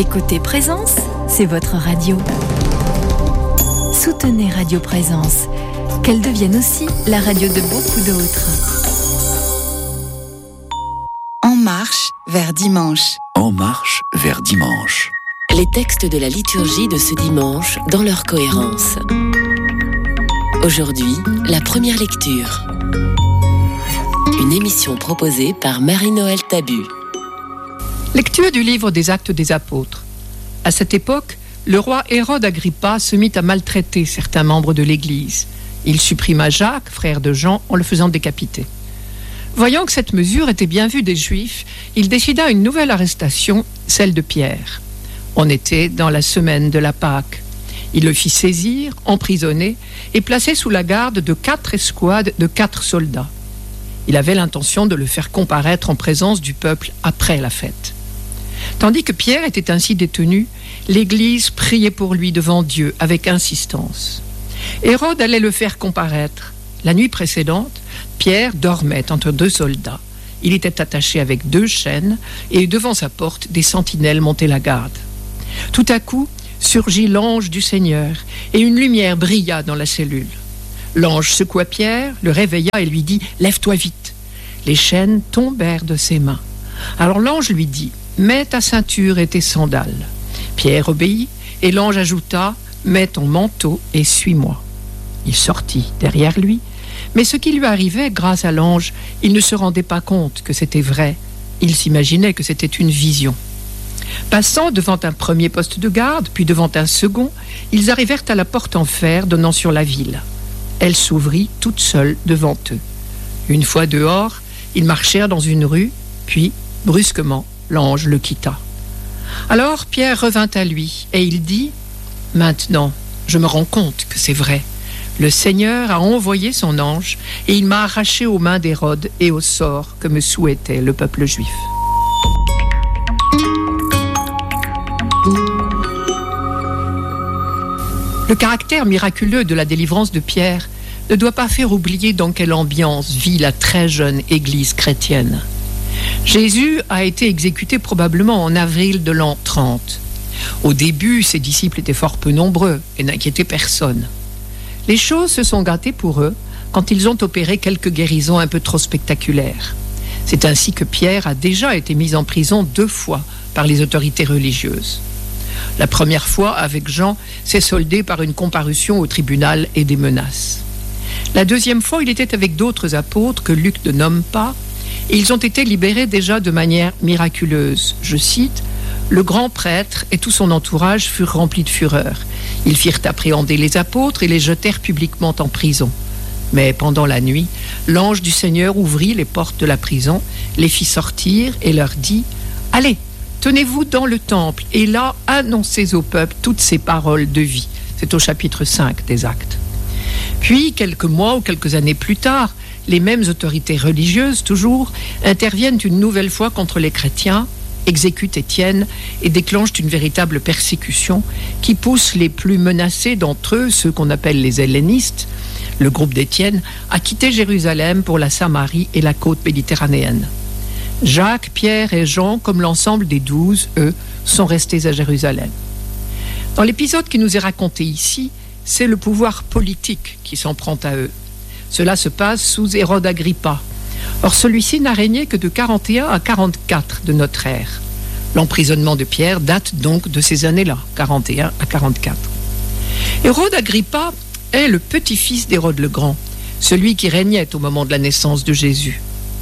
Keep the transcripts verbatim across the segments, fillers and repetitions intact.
Écoutez Présence, c'est votre radio. Soutenez Radio Présence, qu'elle devienne aussi la radio de beaucoup d'autres. En marche vers dimanche. En marche vers dimanche. Les textes de la liturgie de ce dimanche dans leur cohérence. Aujourd'hui, la première lecture. Une émission proposée par Marie-Noël Tabu. Lecture du livre des Actes des Apôtres. À cette époque, le roi Hérode Agrippa se mit à maltraiter certains membres de l'Église. Il supprima Jacques, frère de Jean, en le faisant décapiter. Voyant que cette mesure était bien vue des Juifs, il décida une nouvelle arrestation, celle de Pierre. On était dans la semaine de la Pâque. Il le fit saisir, emprisonner et placer sous la garde de quatre escouades de quatre soldats. Il avait l'intention de le faire comparaître en présence du peuple après la fête. Tandis que Pierre était ainsi détenu, l'Église priait pour lui devant Dieu avec insistance. Hérode allait le faire comparaître. La nuit précédente, Pierre dormait entre deux soldats. Il était attaché avec deux chaînes et devant sa porte, des sentinelles montaient la garde. Tout à coup, surgit l'ange du Seigneur et une lumière brilla dans la cellule. L'ange secoua Pierre, le réveilla et lui dit « Lève-toi vite !» Les chaînes tombèrent de ses mains. Alors l'ange lui dit « Mets ta ceinture et tes sandales. » Pierre obéit et l'ange ajouta « Mets ton manteau et suis-moi. » Il sortit derrière lui, mais ce qui lui arrivait grâce à l'ange, il ne se rendait pas compte que c'était vrai. Il s'imaginait que c'était une vision. Passant devant un premier poste de garde, puis devant un second, ils arrivèrent à la porte en fer donnant sur la ville. Elle s'ouvrit toute seule devant eux. Une fois dehors, ils marchèrent dans une rue, puis, brusquement, l'ange le quitta. Alors Pierre revint à lui, et il dit « Maintenant, je me rends compte que c'est vrai. Le Seigneur a envoyé son ange, et il m'a arraché aux mains d'Hérode et au sort que me souhaitait le peuple juif. » Le caractère miraculeux de la délivrance de Pierre ne doit pas faire oublier dans quelle ambiance vit la très jeune Église chrétienne. Jésus a été exécuté probablement en avril de l'an trente. Au début, ses disciples étaient fort peu nombreux et n'inquiétaient personne. Les choses se sont gâtées pour eux quand ils ont opéré quelques guérisons un peu trop spectaculaires. C'est ainsi que Pierre a déjà été mis en prison deux fois par les autorités religieuses. La première fois, avec Jean, s'est soldée par une comparution au tribunal et des menaces. La deuxième fois, il était avec d'autres apôtres que Luc ne nomme pas, et ils ont été libérés déjà de manière miraculeuse. Je cite, « Le grand prêtre et tout son entourage furent remplis de fureur. Ils firent appréhender les apôtres et les jetèrent publiquement en prison. Mais pendant la nuit, l'ange du Seigneur ouvrit les portes de la prison, les fit sortir et leur dit, « Allez, tenez-vous dans le temple et là, annoncez au peuple toutes ces paroles de vie. » C'est au chapitre cinq des Actes. Puis, quelques mois ou quelques années plus tard, les mêmes autorités religieuses, toujours, interviennent une nouvelle fois contre les chrétiens, exécutent Étienne et déclenchent une véritable persécution qui pousse les plus menacés d'entre eux, ceux qu'on appelle les hellénistes, le groupe d'Étienne, à quitter Jérusalem pour la Samarie et la côte méditerranéenne. Jacques, Pierre et Jean, comme l'ensemble des douze, eux, sont restés à Jérusalem. Dans l'épisode qui nous est raconté ici, c'est le pouvoir politique qui s'en prend à eux. Cela se passe sous Hérode Agrippa. Or, celui-ci n'a régné que de quarante et un à quarante-quatre de notre ère. L'emprisonnement de Pierre date donc de ces années-là, quarante et un à quarante-quatre. Hérode Agrippa est le petit-fils d'Hérode le Grand, celui qui régnait au moment de la naissance de Jésus.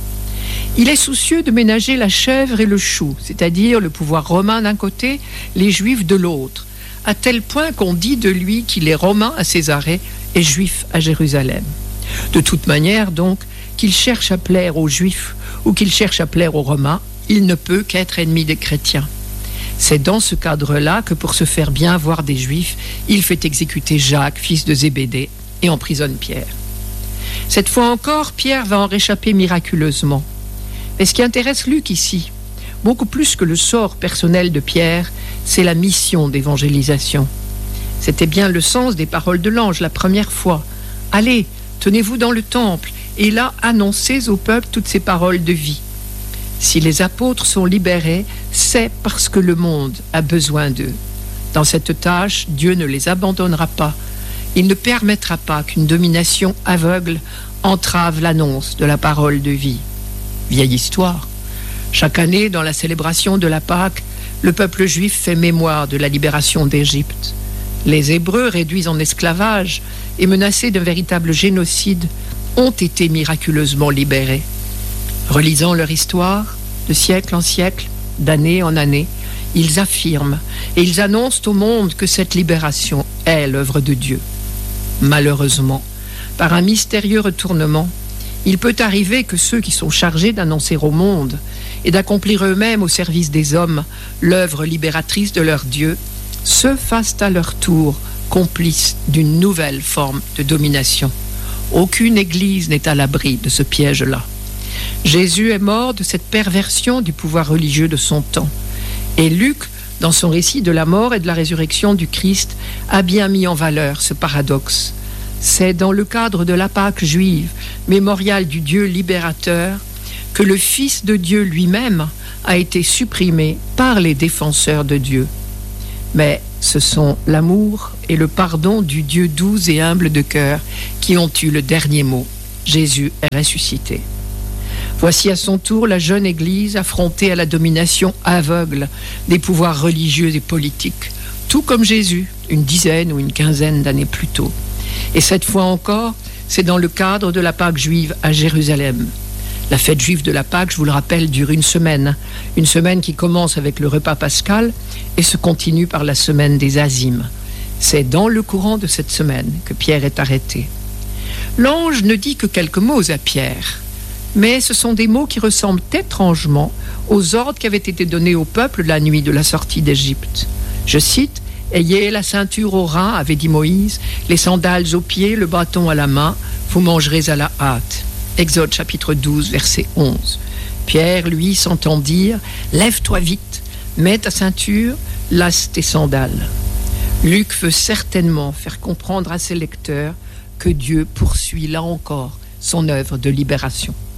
Il est soucieux de ménager la chèvre et le chou, c'est-à-dire le pouvoir romain d'un côté, les Juifs de l'autre, à tel point qu'on dit de lui qu'il est romain à Césarée et juif à Jérusalem. De toute manière, donc, qu'il cherche à plaire aux Juifs ou qu'il cherche à plaire aux Romains, il ne peut qu'être ennemi des chrétiens. C'est dans ce cadre-là que, pour se faire bien voir des Juifs, il fait exécuter Jacques, fils de Zébédée, et emprisonne Pierre. Cette fois encore, Pierre va en réchapper miraculeusement. Mais ce qui intéresse Luc ici, beaucoup plus que le sort personnel de Pierre, c'est la mission d'évangélisation. C'était bien le sens des paroles de l'ange la première fois. « Allez, tenez-vous dans le temple, et là, annoncez au peuple toutes ces paroles de vie. » Si les apôtres sont libérés, c'est parce que le monde a besoin d'eux. Dans cette tâche, Dieu ne les abandonnera pas. Il ne permettra pas qu'une domination aveugle entrave l'annonce de la parole de vie. Vieille histoire. Chaque année, dans la célébration de la Pâque, le peuple juif fait mémoire de la libération d'Égypte. Les Hébreux, réduits en esclavage et menacés d'un véritable génocide, ont été miraculeusement libérés. Relisant leur histoire, de siècle en siècle, d'année en année, ils affirment et ils annoncent au monde que cette libération est l'œuvre de Dieu. Malheureusement, par un mystérieux retournement, il peut arriver que ceux qui sont chargés d'annoncer au monde et d'accomplir eux-mêmes au service des hommes l'œuvre libératrice de leur Dieu se fassent à leur tour complices d'une nouvelle forme de domination. Aucune église n'est à l'abri de ce piège-là. Jésus est mort de cette perversion du pouvoir religieux de son temps. Et Luc, dans son récit de la mort et de la résurrection du Christ, a bien mis en valeur ce paradoxe. C'est dans le cadre de la Pâque juive, mémorial du Dieu libérateur, que le Fils de Dieu lui-même a été supprimé par les défenseurs de Dieu. Mais ce sont l'amour et le pardon du Dieu doux et humble de cœur qui ont eu le dernier mot. Jésus est ressuscité. Voici à son tour la jeune Église affrontée à la domination aveugle des pouvoirs religieux et politiques, tout comme Jésus, une dizaine ou une quinzaine d'années plus tôt. Et cette fois encore, c'est dans le cadre de la Pâque juive à Jérusalem. La fête juive de la Pâque, je vous le rappelle, dure une semaine. Une semaine qui commence avec le repas pascal et se continue par la semaine des Azimes. C'est dans le courant de cette semaine que Pierre est arrêté. L'ange ne dit que quelques mots à Pierre, mais ce sont des mots qui ressemblent étrangement aux ordres qui avaient été donnés au peuple la nuit de la sortie d'Égypte. Je cite, « Ayez la ceinture au rein, avait dit Moïse, les sandales aux pieds, le bâton à la main, vous mangerez à la hâte. » Exode chapitre douze, verset onze. Pierre, lui, s'entend dire « Lève-toi vite, mets ta ceinture, lasse tes sandales. » Luc veut certainement faire comprendre à ses lecteurs que Dieu poursuit là encore son œuvre de libération.